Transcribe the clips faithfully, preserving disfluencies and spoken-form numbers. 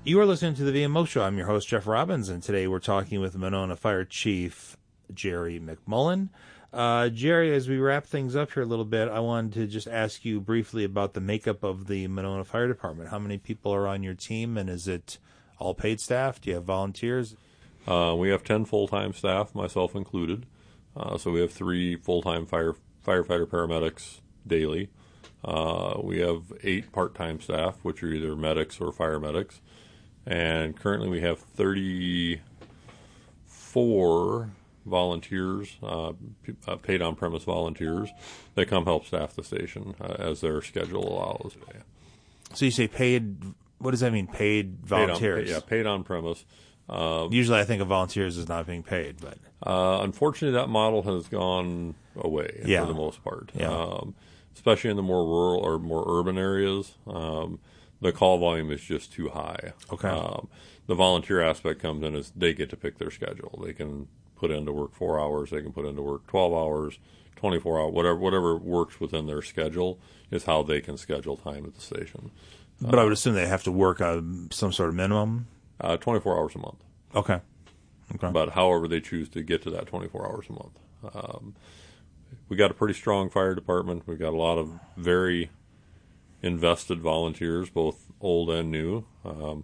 You are listening to the V M O Show. I'm your host, Jeff Robbins, and today we're talking with Monona Fire Chief Jerry McMullen. Uh, Jerry, as we wrap things up here a little bit, I wanted to just ask you briefly about the makeup of the Monona Fire Department. How many people are on your team, and is it all paid staff? Do you have volunteers? Uh, we have ten full-time staff, myself included. Uh, so we have three full-time fire firefighter paramedics daily. Uh, we have eight part-time staff, which are either medics or fire medics. And currently we have thirty-four volunteers, uh, paid on-premise volunteers, that come help staff the station uh, as their schedule allows. So you say paid, what does that mean, paid volunteers? Paid on, yeah, paid on-premise. Uh, Usually I think of volunteers as not being paid, but... Uh, unfortunately, that model has gone away yeah. for the most part, yeah. um, especially in the more rural or more urban areas. Um, the call volume is just too high. Okay. Um, the volunteer aspect comes in as they get to pick their schedule. They can put into work four hours. They can put into work twelve hours, twenty-four hours, whatever whatever works within their schedule is how they can schedule time at the station. But uh, I would assume they have to work uh, some sort of minimum? Uh, twenty-four hours a month. Okay. Okay. But however they choose to get to that twenty-four hours a month. Um, we got a pretty strong fire department. We've got a lot of very invested volunteers, both old and new. Um,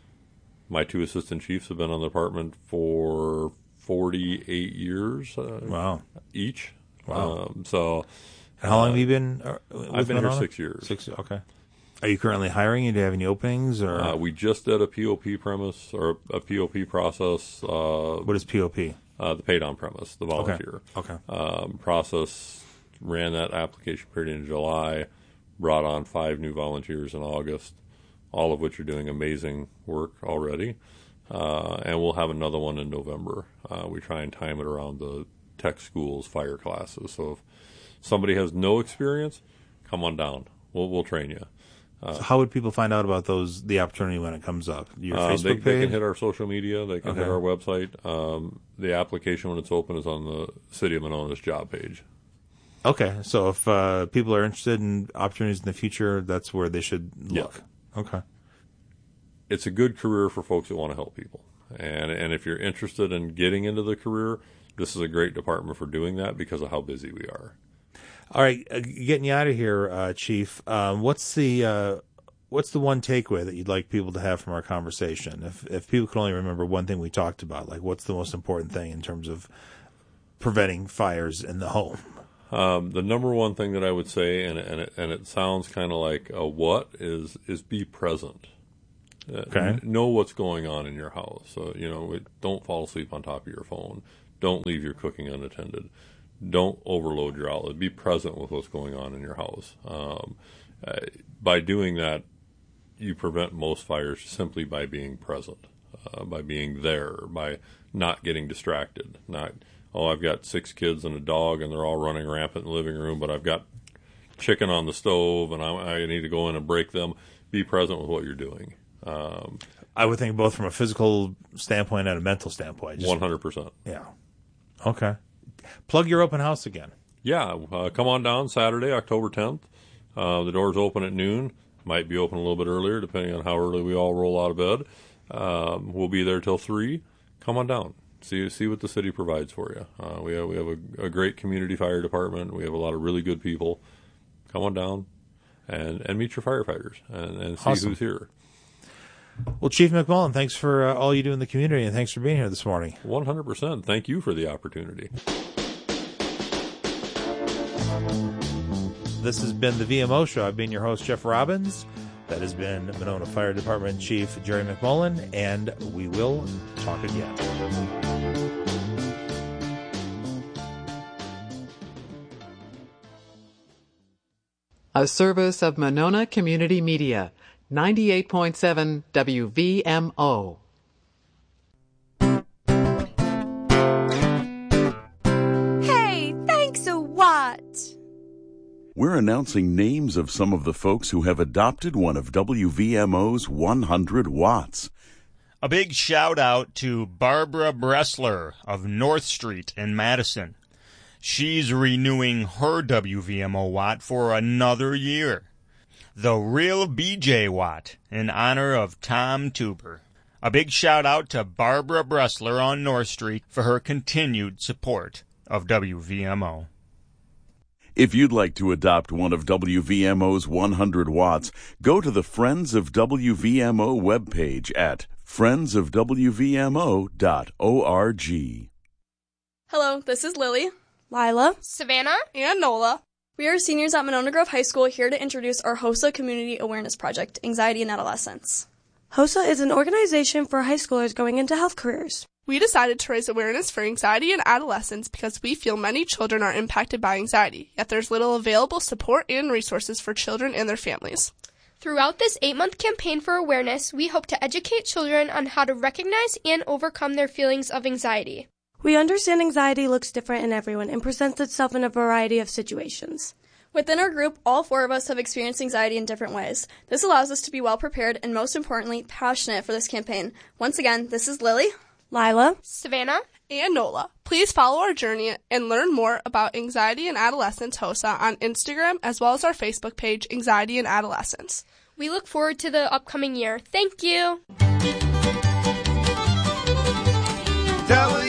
my two assistant chiefs have been on the department for forty-eight years. Uh, wow. Each. Wow. Um, so. And how long uh, have you been? Uh, with I've been Monona? here six years. Six. Okay. Are you currently hiring? Do you have any openings? Or uh, we just did a P O P premise or a P O P process. Uh, what is P O P? Uh, the paid on premise, the volunteer. Okay. okay. Um, process, ran that application period in July, brought on five new volunteers in August, all of which are doing amazing work already. Uh, and we'll have another one in November. Uh, we try and time it around the tech school's fire classes. So if somebody has no experience, come on down. We'll we'll train you. Uh, so how would people find out about those the opportunity when it comes up? Your uh, Facebook they, page? They can hit our social media. They can okay. hit our website. Um, the application, when it's open, is on the City of Monona's job page. Okay. So if uh, people are interested in opportunities in the future, that's where they should look. Yeah. Okay. It's a good career for folks that want to help people. And, and if you're interested in getting into the career, this is a great department for doing that because of how busy we are. All right, uh, getting you out of here, uh, Chief. Um, what's the uh, what's the one takeaway that you'd like people to have from our conversation? If if people could only remember one thing we talked about, like what's the most important thing in terms of preventing fires in the home? Um, the number one thing that I would say, and and it, and it sounds kind of like a what is is be present. Uh, okay. N- know what's going on in your house. So you know, it, don't fall asleep on top of your phone. Don't leave your cooking unattended. Don't overload your outlet. Be present with what's going on in your house. Um, uh, by doing that, you prevent most fires simply by being present, uh, by being there, by not getting distracted. Not, oh, I've got six kids and a dog, and they're all running rampant in the living room, but I've got chicken on the stove, and I, I need to go in and break them. Be present with what you're doing. Um, I would think both from a physical standpoint and a mental standpoint. Just, one hundred percent. Yeah. Okay. Plug your open house again. Yeah, uh, come on down Saturday, October tenth. Uh, the doors open at noon. Might be open a little bit earlier, depending on how early we all roll out of bed. Um, we'll be there till three. Come on down. See see what the city provides for you. Uh, we have we have a, a great community fire department. We have a lot of really good people. Come on down and, and meet your firefighters and, and see awesome. who's here. Well, Chief McMullen, thanks for uh, all you do in the community, and thanks for being here this morning. one hundred percent. Thank you for the opportunity. This has been the V M O Show. I've been your host, Jeff Robbins. That has been Monona Fire Department Chief Jerry McMullen, and we will talk again. A service of Monona Community Media, ninety-eight point seven W V M O. Hey, thanks a what? We're announcing names of some of the folks who have adopted one of W V M O's one hundred watts. A big shout out to Barbara Bressler of North Street in Madison. She's renewing her W V M O watt for another year. The Real B J Watt, in honor of Tom Tuber. A big shout out to Barbara Bressler on North Street for her continued support of W V M O. If you'd like to adopt one of W V M O's one hundred watts, go to the Friends of W V M O webpage at friends of w v m o dot org. Hello, this is Lily, Lila, Savannah, and Nola. We are seniors at Monona Grove High School here to introduce our HOSA Community Awareness Project, Anxiety in Adolescence. HOSA is an organization for high schoolers going into health careers. We decided to raise awareness for anxiety in adolescence because we feel many children are impacted by anxiety, yet there's little available support and resources for children and their families. Throughout this eight-month campaign for awareness, we hope to educate children on how to recognize and overcome their feelings of anxiety. We understand anxiety looks different in everyone and presents itself in a variety of situations. Within our group, all four of us have experienced anxiety in different ways. This allows us to be well prepared and, most importantly, passionate for this campaign. Once again, this is Lily, Lila, Savannah, and Nola. Please follow our journey and learn more about Anxiety in Adolescence HOSA on Instagram as well as our Facebook page, Anxiety in Adolescence. We look forward to the upcoming year. Thank you. W